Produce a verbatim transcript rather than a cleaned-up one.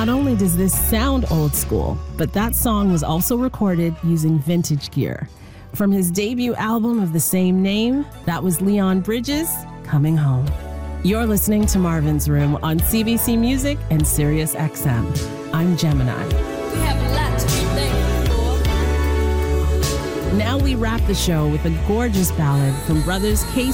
Not only does this sound old school, but that song was also recorded using vintage gear. From his debut album of the same name, that was Leon Bridges, Coming Home. You're listening to Marvin's Room on C B C Music and Sirius X M. I'm Gemini. We have a lot to be thankful for. Now we wrap the show with a gorgeous ballad from brothers Casey